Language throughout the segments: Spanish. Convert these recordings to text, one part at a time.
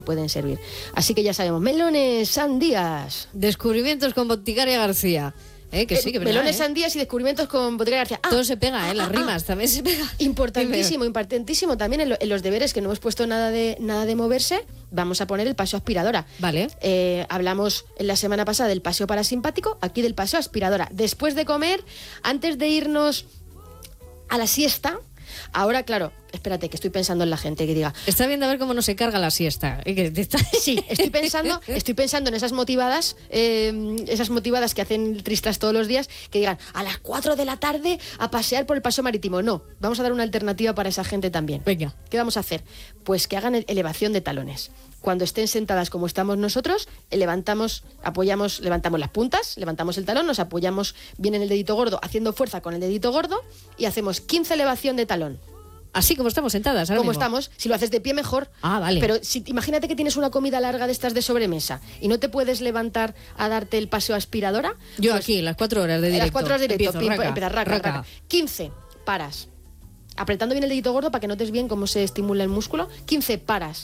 pueden servir. Así que ya sabemos, melones, sandías. Descubrimientos con Boticaria García. Que sí, que melones, sandías y descubrimientos con Boticaria García. Todo se pega, las rimas también se pega. Importantísimo también en los deberes, que no hemos puesto nada de moverse, vamos a poner el paseo aspiradora. Vale. Hablamos en la semana pasada del paseo parasimpático, aquí del paseo aspiradora. Después de comer, antes de irnos a la siesta. Ahora, claro, espérate, que estoy pensando en la gente que diga... Está viendo a ver cómo no se carga la siesta. Sí, estoy pensando en esas motivadas que hacen tristas todos los días, que digan, a las 4 de la tarde a pasear por el paseo marítimo. No, vamos a dar una alternativa para esa gente también. Venga. ¿Qué vamos a hacer? Pues que hagan elevación de talones. Cuando estén sentadas como estamos nosotros, levantamos las puntas, levantamos el talón, nos apoyamos bien en el dedito gordo, haciendo fuerza con el dedito gordo, y hacemos 15 elevación de talón. Así como estamos sentadas ahora como mismo. Estamos, si lo haces de pie mejor. Vale. Pero imagínate que tienes una comida larga de estas de sobremesa y no te puedes levantar a darte el paseo aspiradora. Yo pues, aquí, las 4 horas de directo. Las 4 horas de directo, empiezas, raca. 15, paras. Apretando bien el dedito gordo para que notes bien cómo se estimula el músculo. 15 paras.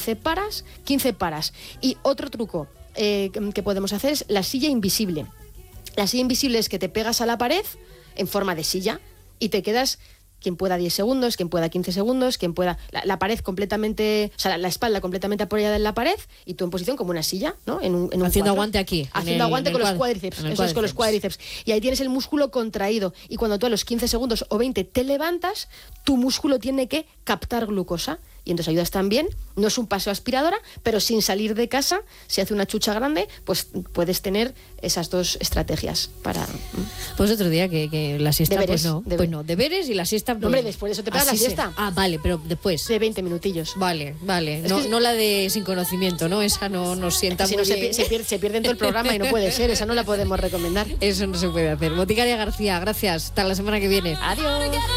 Y otro truco que podemos hacer es la silla invisible. La silla invisible es que te pegas a la pared en forma de silla y te quedas... Quien pueda 10 segundos, quien pueda 15 segundos, quien pueda... La pared completamente... O sea, la espalda completamente apoyada en la pared y tú en posición como una silla, ¿no? Haciendo aguante aquí. Haciendo aguante con los cuádriceps. Eso es con los cuádriceps. Y ahí tienes el músculo contraído. Y cuando tú a los 15 segundos o 20 te levantas, tu músculo tiene que captar glucosa. Y entonces ayudas también. No es un paseo aspiradora, pero sin salir de casa, si hace una chucha grande, pues puedes tener esas dos estrategias para... Pues otro día que la siesta, deberes, pues no, deberes y la siesta... Pues, no, hombre, después de eso te pegas la siesta. Vale, pero después... De 20 minutillos. Vale. No la de sin conocimiento, ¿no? Esa no nos sienta muy bien. Se pierde en todo el programa y no puede ser, esa no la podemos recomendar. Eso no se puede hacer. Boticaria García, gracias. Hasta la semana que viene. Adiós.